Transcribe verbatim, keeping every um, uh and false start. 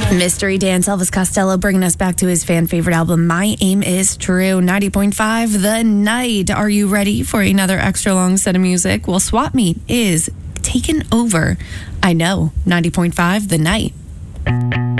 Mystery Dance, Elvis Costello, bringing us back to his fan favorite album, My Aim Is True. ninety point five The Night. Are you ready for another extra long set of music? Well, Swap Meet is taken over. I know. ninety point five The Night.